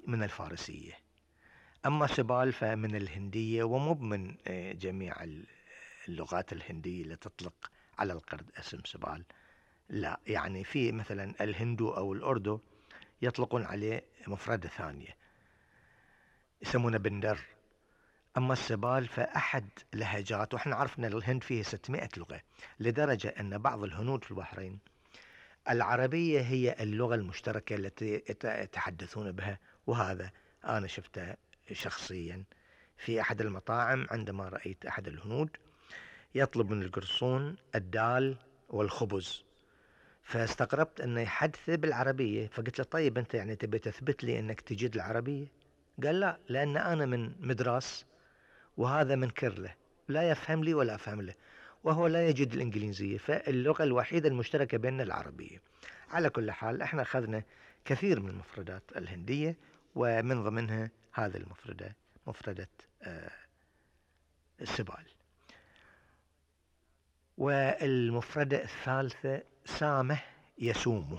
من الفارسية. أما سبال فمن الهندية، ومو من جميع اللغات الهندية اللي تطلق على القرد اسم سبال، لا، يعني في مثلا الهندو أو الأردو يطلقون عليه مفردة ثانية يسمونه بندر. أما السبال فأحد لهجات، وإحنا عرفنا الهند فيه 600 لغة، لدرجة أن بعض الهنود في البحرين العربية هي اللغة المشتركة التي يتحدثون بها. وهذا أنا شفته شخصيا في أحد المطاعم عندما رأيت أحد الهنود يطلب من القرصون الدال والخبز، فاستغربت أنه يحدث بالعربية، فقلت له طيب أنت يعني تبي تثبت لي أنك تجيد العربية؟ قال لا، لأن أنا من مدراس وهذا من كرله، لا يفهم لي ولا أفهم له، وهو لا يجيد الإنجليزية، فاللغة الوحيدة المشتركة بيننا العربية. على كل حال احنا أخذنا كثير من المفردات الهندية، ومن ضمنها هذه المفردة، مفردة السبال. والمفردة الثالثة سامه يسومه.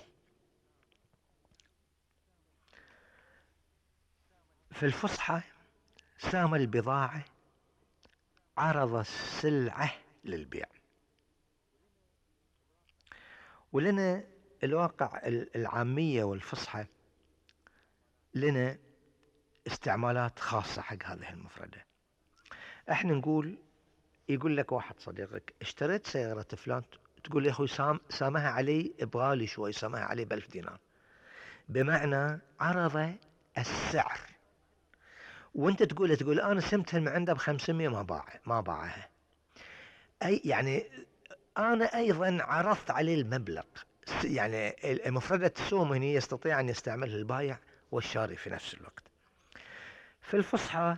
في الفصحى سام البضاعة، عرض السلعة للبيع. ولنا الواقع العامية والفصحى لنا استعمالات خاصة حق هذه المفردة. احنا نقول، يقول لك واحد صديقك اشتريت سيارة فلان، تقول يا اخوي سامها علي بغالي شوي، سامها علي ب1000 دينار، بمعنى عرض السعر. وانت تقول انا سمتها من عنده ب500 ما باعها، اي يعني انا ايضا عرضت عليه المبلغ. يعني مفردة سوم هنا يستطيع ان يستعملها البايع والشاري في نفس الوقت. في الفصحى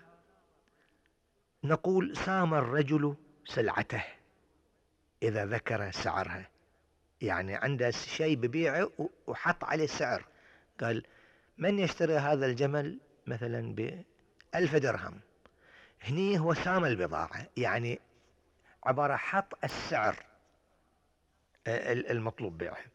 نقول سام الرجل سلعته اذا ذكر سعرها، يعني عنده شيء ببيعه وحط عليه سعر، قال من يشتري هذا الجمل مثلا ب1000 درهم، هني هو سام البضاعة، يعني عبارة حط السعر المطلوب بيعه.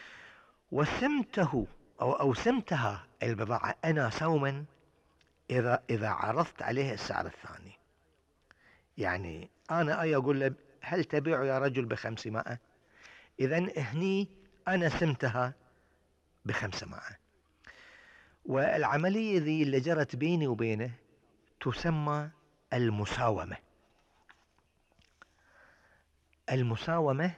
وسمته أو سمتها البضاعة أنا سوما إذا عرضت عليه السعر الثاني. يعني أنا أقول له هل تبيع يا رجل ب500؟ إذن هني أنا سمتها ب500. والعملية ذي اللي جرت بيني وبينه تسمى المساومة. المساومة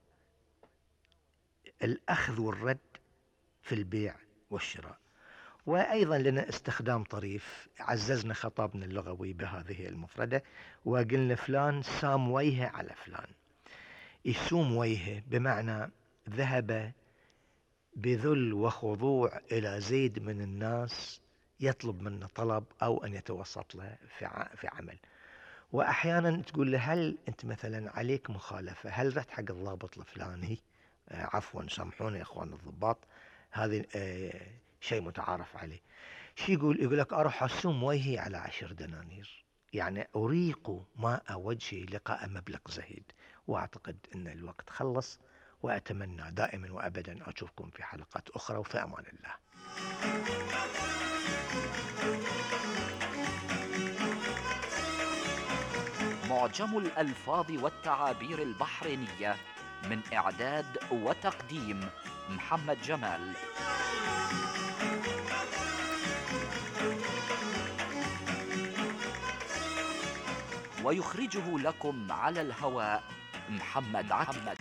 الأخذ والرد في البيع والشراء. وأيضا لنا استخدام طريف، عززنا خطابنا اللغوي بهذه المفردة، وقلنا فلان سام وجهه على فلان. يسوم وجهه بمعنى ذهب بذل وخضوع إلى زيد من الناس يطلب منه طلب أو أن يتوسط له في عمل. وأحيانا تقول له هل أنت مثلا عليك مخالفة، هل رحت حق الضابط الفلاني؟ عفوا سامحوني يا إخوان الضباط، هذه شيء متعارف عليه. شو يقول لك أروح أسوم وجهي على 10 دنانير، يعني أريق ماء وجهي لقاء مبلغ زهيد. وأعتقد أن الوقت خلص، وأتمنى دائما وأبدا أشوفكم في حلقات أخرى، وفي أمان الله. معجم الألفاظ والتعابير البحرينية، من إعداد وتقديم محمد جمال. ويخرجه لكم على الهواء محمد عتيق.